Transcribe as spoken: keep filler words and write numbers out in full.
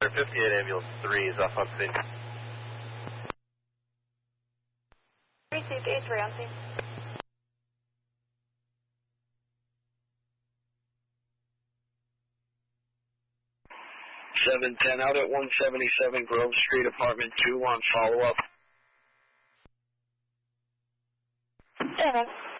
fifty-eight ambulance three is off on scene. Received eight three on scene. seven ten out at one seventy-seven Grove Street, apartment two on follow-up. Seven.